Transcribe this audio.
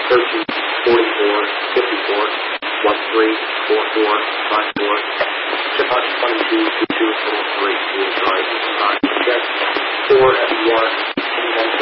13, 44, 54, 13, 44, 54, chip out 22, 22, 3, 4, 5, 5, check, 4, FDR,